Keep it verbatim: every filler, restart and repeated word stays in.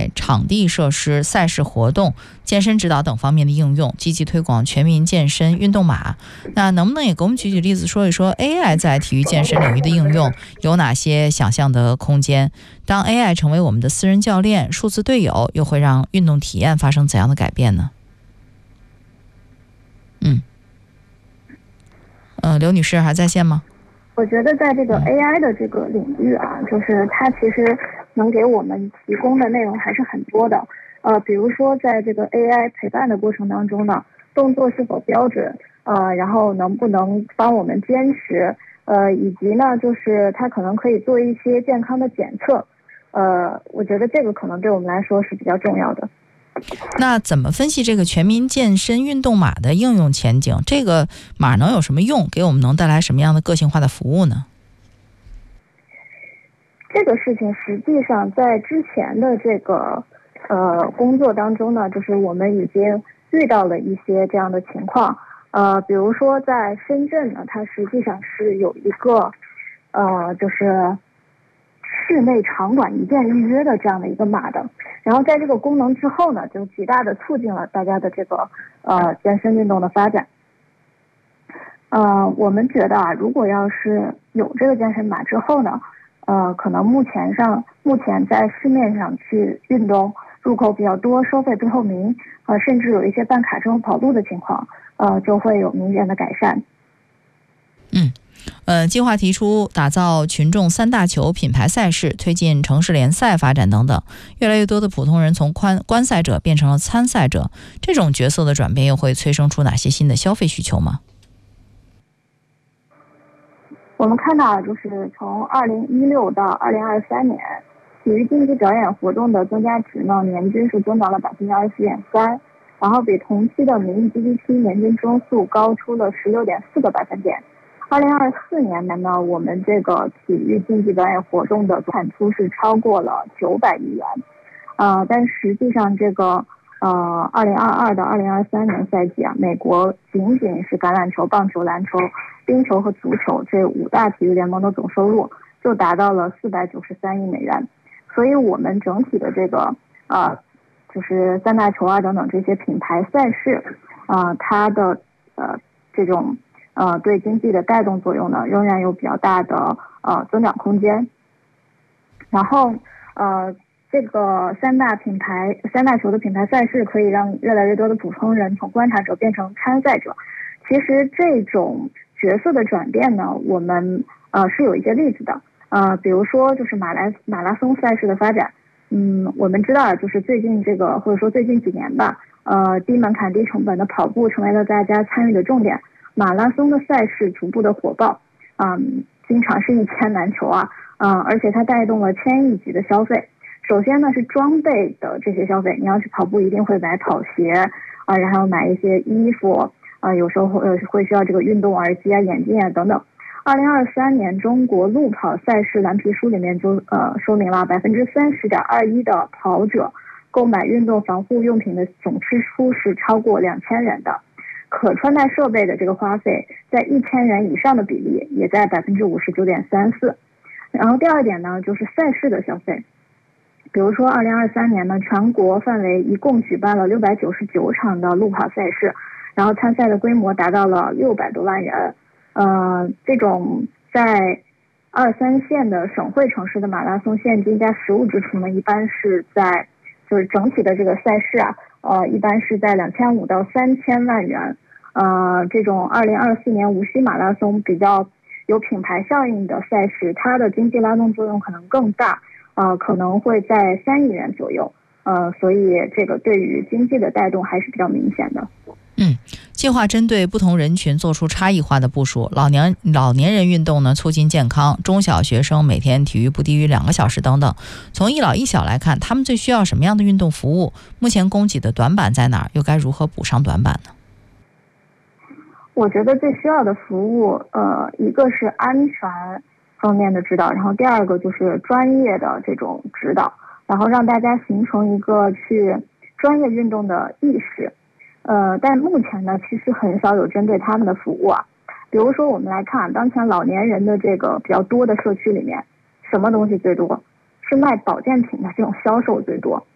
在场地设施、赛事活动、健身指导等方面的应用，积极推广全民健身运动码。那能不能也给我们举举例子，说一说 A I 在体育健身领域的应用有哪些想象的空间？当 A I 成为我们的私人教练、数字队友，又会让运动体验发生怎样的改变呢？嗯，呃，刘女士还在线吗？ 我觉得在这个 A I 的这个领域啊，就是它其实能给我们提供的内容还是很多的。呃，比如说在这个 A I 陪伴的过程当中呢，动作是否标准，呃，然后能不能帮我们坚持，呃，以及呢，就是它可能可以做一些健康的检测，呃，我觉得这个可能对我们来说是比较重要的。 那怎么分析这个全民健身运动码的应用前景？这个码能有什么用？给我们能带来什么样的个性化的服务呢？ 这个事情实际上在之前的这个呃工作当中呢，就是我们已经遇到了一些这样的情况。呃，比如说在深圳呢，它实际上是有一个呃就是室内场馆一键预约的这样的一个码的。然后在这个功能之后呢，就极大的促进了大家的这个呃健身运动的发展。呃，我们觉得啊，如果要是有这个健身码之后呢，呃，可能目前上目前在市面上去运动入口比较多、收费不透明，呃，甚至有一些办卡之后跑路的情况，呃，就会有明显的改善。 嗯。呃，计划提出打造群众三大球品牌赛事，推进城市联赛发展等等。越来越多的普通人从观观赛者变成了参赛者，这种角色的转变又会催生出哪些新的消费需求吗？ 我们看到，就是从二零一六到二零二三年，体育竞技表演活动的增加值呢，年均是增长了百分之二十四点三，然后比同期的名义 G D P 年均增速高出了十六点四个百分点。二零二四年呢，我们这个体育竞技表演活动的产出是超过了九百亿元，呃，但实际上这个呃二零二二到二零二三年赛季啊，美国仅仅是橄榄球、棒球、篮球、冰球和足球这五大体育联盟的总收入就达到了四百九十三亿美元，所以我们整体的这个呃就是三大球啊等等这些品牌赛事啊、呃，它的呃这种呃，对经济的带动作用呢，仍然有比较大的呃增长空间。然后呃，这个三大品牌、三大球的品牌赛事可以让越来越多的普通人从观察者变成参赛者。其实这种角色的转变呢，我们呃是有一些例子的。呃，比如说就是马拉马拉松赛事的发展。嗯，我们知道就是最近这个或者说最近几年吧，呃，低门槛、低成本的跑步成为了大家参与的重点。马拉松的赛事逐步的火爆，嗯，经常是一千难求啊，嗯，而且它带动了千亿级的消费。首先呢是装备的这些消费，你要去跑步一定会买跑鞋啊，然后买一些衣服啊，有时候会会需要这个运动耳机啊、眼镜啊等等。二零二三年中国路跑赛事蓝皮书里面就呃说明了百分之三十点二一的跑者购买运动防护用品的总支出是超过两千元的。可穿戴设备的这个花费在一千元以上的比例也在百分之五十九点三四。然后第二点呢，就是赛事的消费。比如说，二零二三年呢，全国范围一共举办了六百九十九场的路跑赛事，然后参赛的规模达到了六百多万人。呃，这种在二三线的省会城市的马拉松现金加实物支出呢，一般是在就是整体的这个赛事啊。呃，一般是在两千五到三千万元，呃，这种二零二四年无锡马拉松比较有品牌效应的赛事，它的经济拉动作用可能更大，呃，可能会在三亿元左右，呃，所以这个对于经济的带动还是比较明显的。 嗯，计划针对不同人群做出差异化的部署。老年老年人运动呢，促进健康；中小学生每天体育不低于两个小时等等。从一老一小来看，他们最需要什么样的运动服务？目前供给的短板在哪儿？又该如何补上短板呢？ 我觉得最需要的服务，呃，一个是安全方面的指导，然后第二个就是专业的这种指导，然后让大家形成一个去专业运动的意识。呃，但目前呢，其实很少有针对他们的服务啊。比如说，我们来看当前老年人的这个比较多的社区里面，什么东西最多？是卖保健品的这种销售最多。